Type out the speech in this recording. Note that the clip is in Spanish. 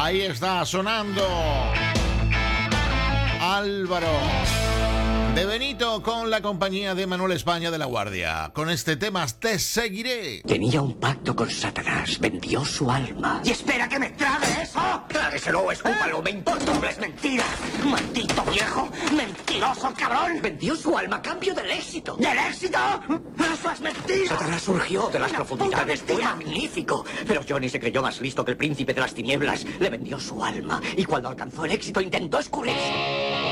Ahí está sonando Álvaro de Benito con la compañía de Manuel España de La Guardia. Con este tema, Te seguiré. Tenía un pacto con Satanás, vendió su alma. ¿Y espera que me trague eso? Trágueselo, escúpalo, me importa. ¡Dobles mentiras! ¡Maldito viejo! ¡Mentiroso cabrón! Vendió su alma a cambio del éxito. ¿Del éxito? ¡Eso es mentira! Satanás surgió de las Una profundidades. puta Fue mentira. magnífico. Pero Johnny se creyó más listo que el príncipe de las tinieblas. Le vendió su alma. Y cuando alcanzó el éxito intentó escurrirse.